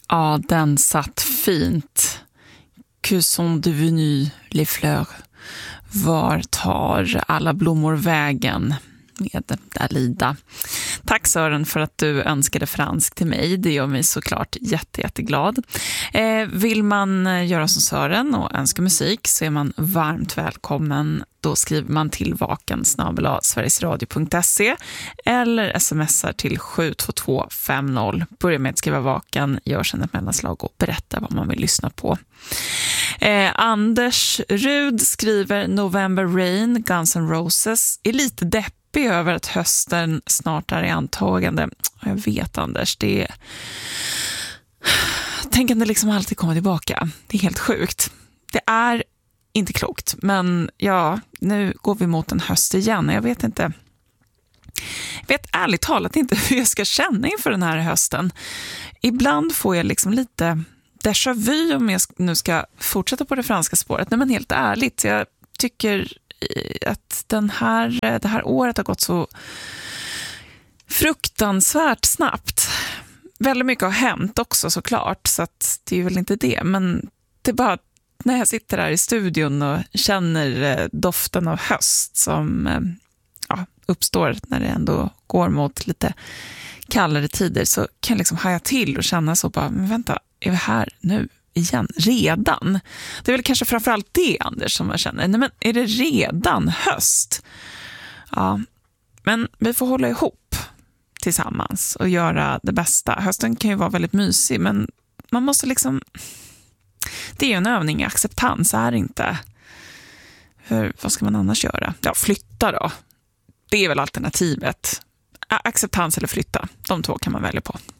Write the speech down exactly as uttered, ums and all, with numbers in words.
Ja, den satt fint. Que sont devenus les fleurs? Var tar alla blommor vägen? Med Dalida. Tack Sören för att du önskade fransk till mig. Det gör mig såklart jätte, jätteglad. Eh, vill man göra som Sören och önska musik så är man varmt välkommen. Då skriver man till vaken snabel-a sverigesradio punkt se eller smsar till sju två två fem noll. Börja med att skriva vaken, gör sedan ett mellanslag och berätta vad man vill lyssna på. Eh, Anders Rud skriver November Rain, Guns N' Roses. Är lite depp över att hösten snart är i antagande. Jag vet Anders, det är... Tänk att det liksom alltid kommer tillbaka. Det är helt sjukt. Det är inte klokt, men ja, nu går vi mot en höst igen. Jag vet inte... Jag vet ärligt talat inte hur jag ska känna inför den här hösten. Ibland får jag liksom lite déjà vu om jag nu ska fortsätta på det franska spåret. Nej, men helt ärligt, jag tycker att den här, det här året har gått så fruktansvärt snabbt. Väldigt mycket har hänt också såklart, så att det är väl inte det. Men det är bara när jag sitter här i studion och känner doften av höst som ja, uppstår när det ändå går mot lite kallare tider, så kan jag liksom haja till och känna så bara, men vänta, är vi här nu? Igen, redan. Det är väl kanske framförallt det, Anders, som jag känner. Nej, men är det redan höst? Ja, men vi får hålla ihop tillsammans och göra det bästa. Hösten kan ju vara väldigt mysig, men man måste liksom... Det är ju en övning i acceptans, är det inte? För vad ska man annars göra? Ja, flytta då. Det är väl alternativet. Acceptans eller flytta. De två kan man välja på.